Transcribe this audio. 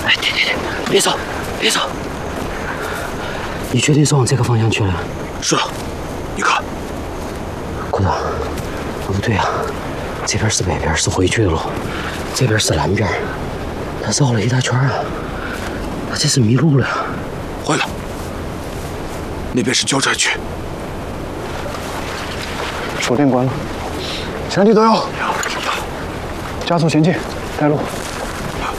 哎，停，别走，别走！你确定是往这个方向去了？ 是啊，你看， 顾总，不对啊，这边是北边，是回去的路，这边是南边，他绕了一大圈啊，他这是迷路了呀！ 坏了，那边是交寨区， 手电关了，全体都要加速前进，带路。